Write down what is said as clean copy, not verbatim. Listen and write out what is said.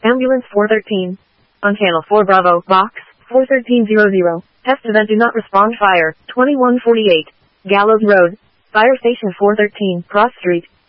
Ambulance 413. On channel 4 Bravo, box 41300. Test event do not respond fire, 2148. Gallows Road. Fire station 413, Cross Street.